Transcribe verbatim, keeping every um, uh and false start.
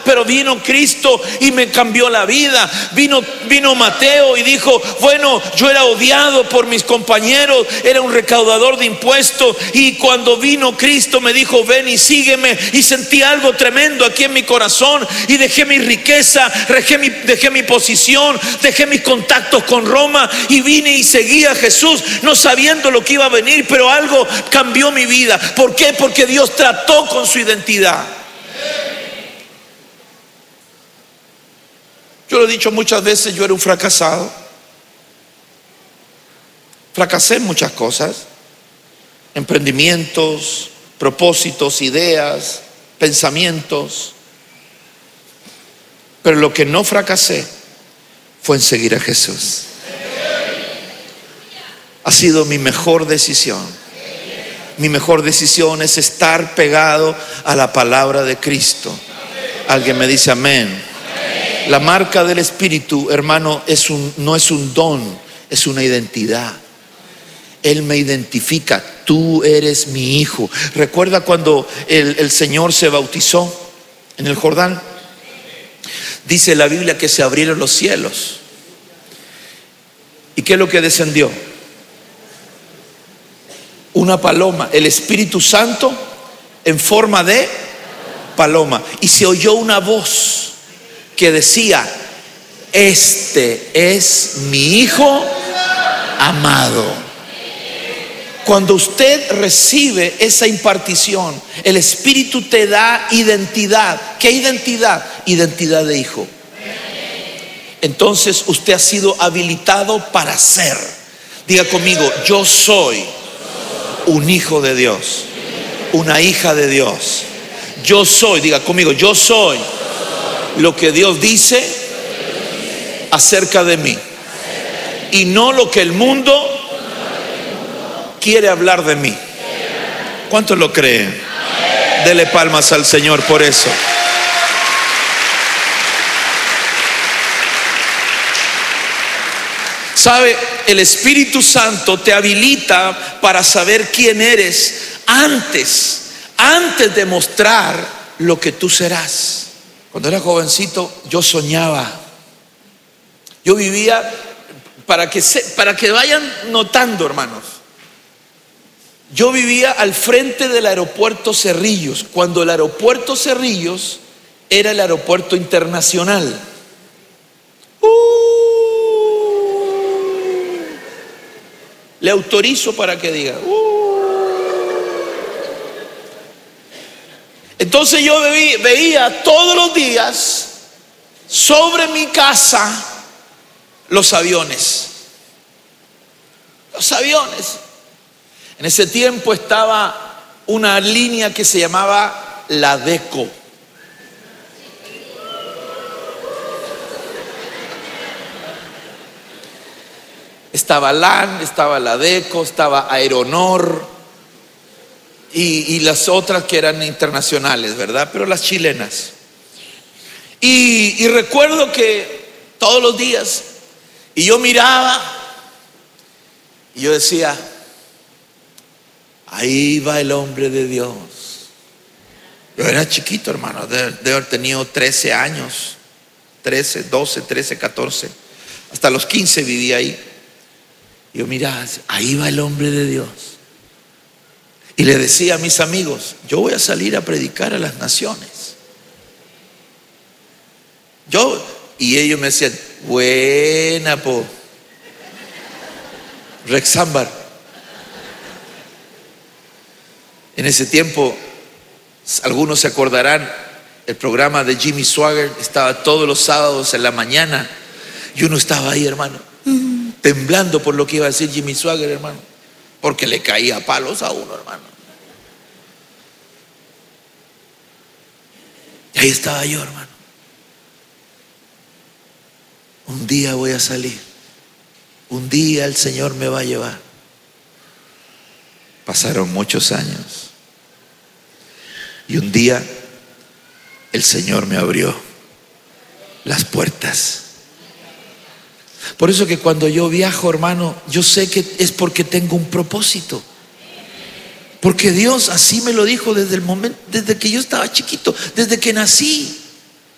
Pero vino Cristo y me cambió la vida. Vino, vino Mateo y dijo: bueno, yo era odiado por mis compañeros, era un recaudador de impuestos, y cuando vino Cristo me dijo: ven y sígueme. Y sentí algo tremendo aquí en mi corazón, y dejé mi riqueza, dejé mi, dejé mi posición, dejé mis contactos con Roma, y vine y seguí a Jesús, no sabiendo lo que iba a venir, pero algo cambió mi vida. ¿Por qué? Porque Dios trató con su identidad. Yo lo he dicho muchas veces, yo era un fracasado. Fracasé en muchas cosas: emprendimientos, propósitos, ideas, pensamientos. Pero lo que no fracasé fue en seguir a Jesús. Ha sido mi mejor decisión. Mi mejor decisión es estar pegado a la palabra de Cristo. Alguien me dice amén. La marca del Espíritu, hermano, es un, no es un don, es una identidad. Él me identifica: tú eres mi hijo. ¿Recuerda cuando el, el Señor se bautizó en el Jordán? Dice la Biblia que se abrieron los cielos. ¿Y qué es lo que descendió? Una paloma, el Espíritu Santo en forma de paloma. Y se oyó una voz que decía: este es mi hijo amado. Cuando usted recibe esa impartición, el Espíritu te da identidad. ¿Qué identidad? Identidad de hijo. Entonces usted ha sido habilitado para ser. Diga conmigo: yo soy un hijo de Dios, una hija de Dios. Yo soy, diga conmigo, yo soy lo que Dios dice acerca de mí, y no lo que el mundo quiere hablar de mí. ¿Cuántos lo creen? Dele palmas al Señor por eso. ¿Sabe? El Espíritu Santo te habilita para saber quién eres antes, antes de mostrar lo que tú serás. Cuando era jovencito, yo soñaba. Yo vivía, para que, se, para que vayan notando, hermanos, yo vivía al frente del aeropuerto Cerrillos, cuando el aeropuerto Cerrillos era el aeropuerto internacional. Uh, le autorizo para que diga. Uh. Entonces yo veía, veía todos los días sobre mi casa los aviones. Los aviones. En ese tiempo estaba una línea que se llamaba la Deco. Estaba LAN, estaba la Deco, estaba Aeronor y, y las otras que eran internacionales, ¿verdad? Pero las chilenas. Y, y recuerdo que todos los días, y yo miraba y yo decía: ahí va el hombre de Dios. Yo era chiquito, hermano, de, de haber tenido trece años, trece, doce, trece, catorce, hasta los quince viví ahí. Yo miraba, ahí va el hombre de Dios. Y le decía a mis amigos: yo voy a salir a predicar a las naciones. Yo, y ellos me decían: buena, po, Rex Ámbar. En ese tiempo, algunos se acordarán, el programa de Jimmy Swaggart estaba todos los sábados en la mañana, y uno estaba ahí, hermano, temblando por lo que iba a decir Jimmy Swaggart, hermano, porque le caía palos a uno, hermano. Y ahí estaba yo, hermano. Un día voy a salir, un día el Señor me va a llevar. Pasaron muchos años y un día el Señor me abrió las puertas. Por eso que cuando yo viajo, hermano, yo sé que es porque tengo un propósito, porque Dios así me lo dijo desde el momento, desde que yo estaba chiquito, desde que nací.